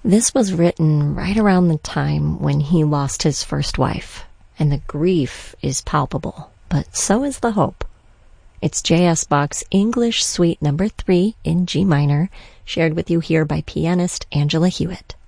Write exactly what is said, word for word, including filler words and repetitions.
This was written right around the time when he lost his first wife, and the grief is palpable, but so is the hope. It's J S. Bach's English Suite Number three in G minor, shared with you here by pianist Angela Hewitt.